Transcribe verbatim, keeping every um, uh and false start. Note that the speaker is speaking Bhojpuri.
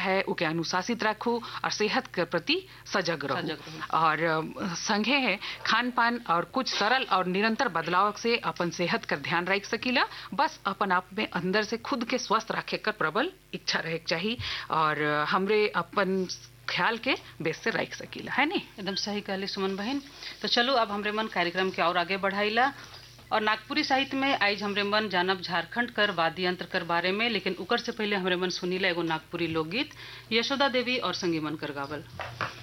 है उके अनुशासित रखू और सेहत के प्रति सजग रहू। और संगे है खान पान और कुछ सरल और निरंतर बदलाव से अपन सेहत का ध्यान रख सकीला। बस अपन आप में अंदर से खुद के स्वस्थ रखे कर प्रबल इच्छा रहे चाहिए और हमरे अपन ख्याल के बेस से रख सकीला, है नहीं? एकदम सही कहली सुमन बहन। तो चलो अब हमरे मन कार्यक्रम के और आगे बढ़ाइला और नागपुरी साहित्य में आज हमरे मन जानब झारखंड कर वाद्य यंत्र कर बारे में, लेकिन उकर से पहले हमरे मन सुनीला एगो नागपुरी लोकगीत यशोदा देवी और संगी मन कर गावल।